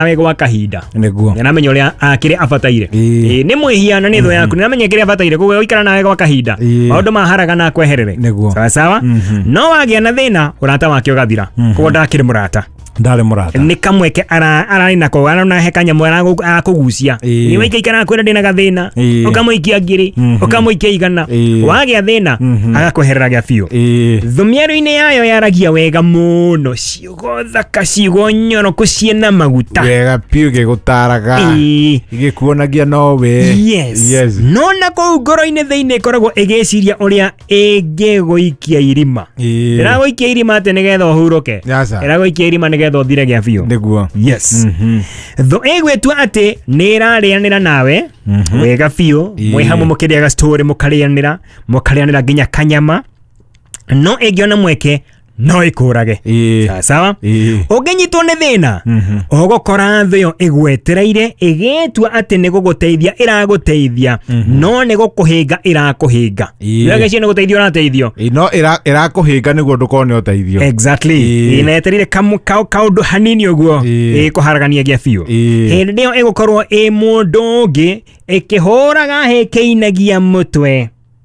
awego wakahinda Niguo. Namenye uria akire abataire ni mwihiana ni tho yaku namenye kire abataire kugo uikara nawe gwa kahinda maundu maharaga na kweherere sawa sawa no wagia na thina urata wake ugathira kugo ndakire murata ndare murata ni kamweke arari nako arona hekanya mwera akugucia ni waikaikara kwenda ndina gathina ukamuikia ngiri ukamuikia igana wagia thina agakweherera gya biu thumiero-ini yayo yaragia wega muno ciugo thaka ciugo nyoro kuciena maguta wega piu gigutaraga igikuonagia nowe yes no na kou ngoro-ini thiini ikoragwo igiciria uria ingiguikia irima iraguikia irima ati nigetha uhuruke iraguikia irima nigetha uthire gya biu niguo yes tho igwetua ati ni irarianira nawe wega biu mwe hamwe mukiriaga story mukarianira nginya kanyama no egiona mweke no ikurage sawa ugenyitwo ni thina ugukora thio igwetereire igetua ati ni guguteithia iraguteithia no ni gukuhinga irakuhinga wega cie ni guteithio urateithio no irakuhinga niguo ndukone uteithio exactly ineterire kaundu hanini uguo ikuharagania gya biu hindi ndio igukorwo mundu ungi ikihuraga hekeinagia mutwe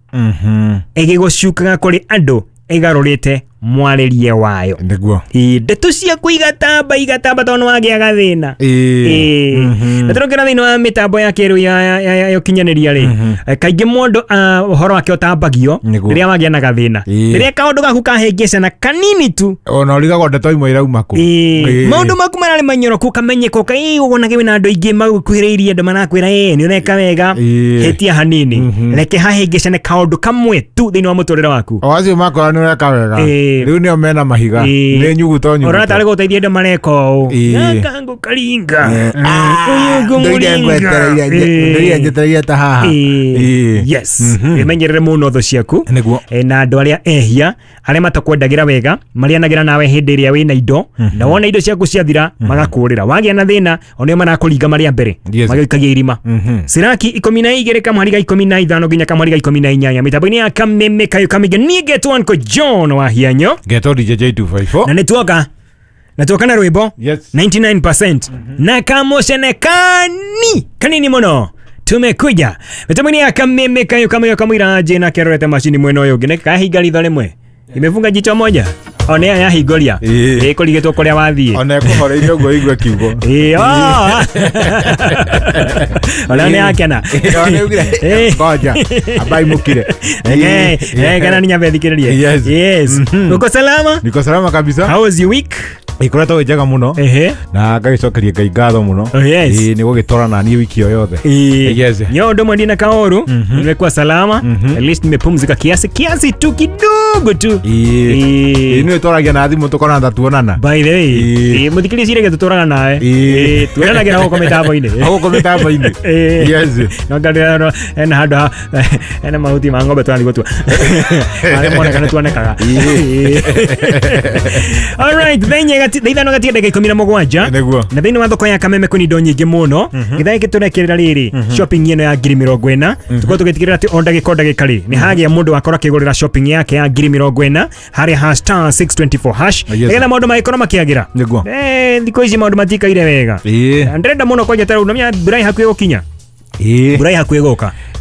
igigucukaga kuri andu igarurite mwaririe wayo niguo ndeto cia kuigatamba tono wagia gathina ndetorokera thina wa mitambo ya kiru ya ukinyaniria ri kaingi mundu uhoro wake utambagio riria wagia na gathina riria kaundu gaku kahengecana kanini tu ona urigago ndeto imwe irauma ku maundu maku marari manyoroku kamenyeko kai ugona kiwe na andu ingi magukuhiriirie andu marakwira ni ureka wega hetia hanini reke hahengecane kaundu kamwe tu thini wa muturire waku oacio makora ni ureka wega riu ni omena mahiga ni nyuguto orata ari guteithia andu mareko kangu karinga ndio njetereire ta haha yes imenyerere muno tho ciaku na andu aria ehia aria matakwendagira wega marianagira nawe hindi iria wina indo na wona indo ciaku ciathira magakurira wagia na thina onio marakuringa maria mbere magikagia irima Siraki 12 kamariga 15 nginya kamariga 18 mitambo-ini ya Kameme kayo kamiga ni get one ko John wa hianyo geto DJ254 na netoka na rwimbo 99% na kamosenekani kanini muno tumekuja mitambo-ini ya Kameme kayo kamiga kamwira je na kerorete machini mweno uyu ngine kahiga ritho rimwe imefunga jicho moja one ya higoria kurigetwo kuria wathie one kuhoreire ugo igwe kiugo ona ne akena one ugire koja abai mukire kana ninya bethikirerie yes uko salama niko salama kabisa how was your week ikoretwo wejega muno na ngagicokeria ngai ngatho muno ni gugitorana ni wiki yo yothe yes yo ndo mwendina kaoru nimekuwa salama at least nimepumzika kiasi tu kidogo tu ni toragia na thimu tukona ndatuonana by the way muthikiri cire getutorana nawe tuonanagira huko mitambo-ini yes no ngadira na handu na mahuti ma ng'ombe twani gotua ale mona kana tuonekaga all right then thithano gatie ndagika 17 na thini wa thoko ya Kameme kuni ndo nyingi muno githai giturekerera riri shopping yeno ya 40 tuko tugitikirira ati ondagika ri ni hagia mundu wakora kigurira shopping yake ya 40 hari #624# egena maundu maikora makiagira ndiko ici maundu matikaire wega ndrenda muno kwa jatara unomya burai hakuye gukinya burai hakuye guka